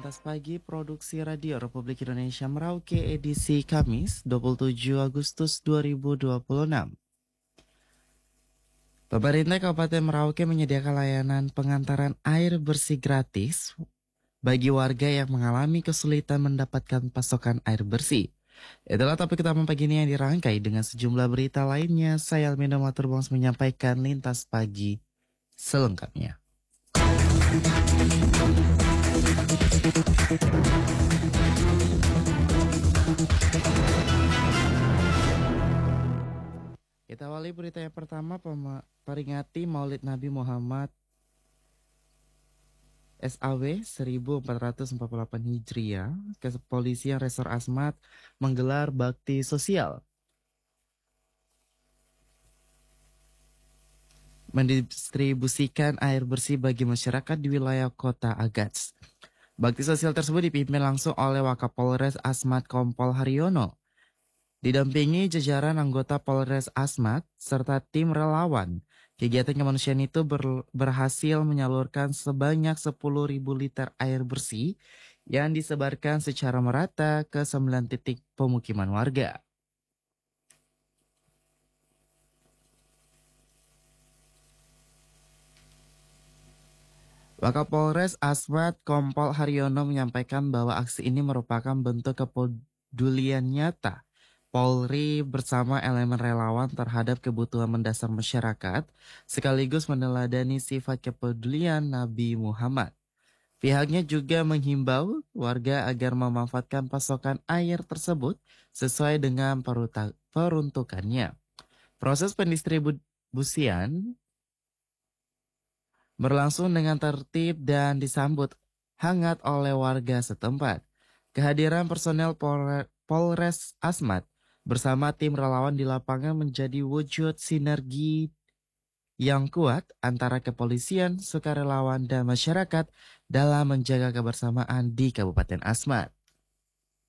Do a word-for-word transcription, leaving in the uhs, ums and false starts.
Lintas Pagi Produksi Radio Republik Indonesia Merauke edisi Kamis dua puluh tujuh Agustus dua ribu dua puluh enam. Pemerintah Kabupaten Merauke menyediakan layanan pengantaran air bersih gratis bagi warga yang mengalami kesulitan mendapatkan pasokan air bersih. Itulah topik utama pagi ini yang dirangkai dengan sejumlah berita lainnya. Saya Almina Maturbongs menyampaikan Lintas Pagi selengkapnya. Kita awali berita yang pertama, peringati Maulid Nabi Muhammad S A W seribu empat ratus empat puluh delapan Hijriah, Kepolisian Resor Asmat menggelar bakti sosial mendistribusikan air bersih bagi masyarakat di wilayah Kota Agats. Bakti sosial tersebut dipimpin langsung oleh Wakapolres Asmat Kompol Haryono, didampingi jajaran anggota Polres Asmat serta tim relawan. Kegiatan kemanusiaan itu ber, berhasil menyalurkan sebanyak sepuluh ribu liter air bersih yang disebarkan secara merata ke sembilan titik pemukiman warga. Wakapolres Asmat Kompol Haryono menyampaikan bahwa aksi ini merupakan bentuk kepedulian nyata Polri bersama elemen relawan terhadap kebutuhan mendasar masyarakat, sekaligus meneladani sifat kepedulian Nabi Muhammad. Pihaknya juga menghimbau warga agar memanfaatkan pasokan air tersebut sesuai dengan peruntukannya. Proses pendistribusian berlangsung dengan tertib dan disambut hangat oleh warga setempat. Kehadiran personel Polre, Polres Asmat bersama tim relawan di lapangan menjadi wujud sinergi yang kuat antara kepolisian, sukarelawan, dan masyarakat dalam menjaga kebersamaan di Kabupaten Asmat.